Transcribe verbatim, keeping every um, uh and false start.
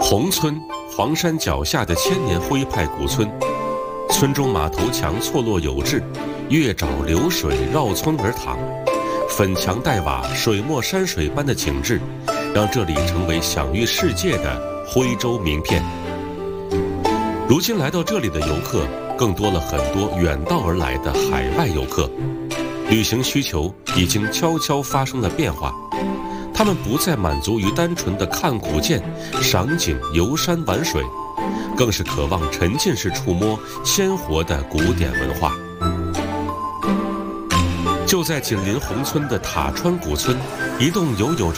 宏村，黄山脚下的千年徽派古村，村中马头墙错落有致，月沼流水绕村而淌，粉墙黛瓦、水墨山水般的景致，让这里成为享誉世界的徽州名片。如今来到这里的游客，更多了很多远道而来的海外游客，旅行需求已经悄悄发生了变化。他们不再满足于单纯的看古建、赏景、游山玩水，更是渴望沉浸式触摸鲜活的古典文化。就在紧邻宏村的塔川古村，一栋犹有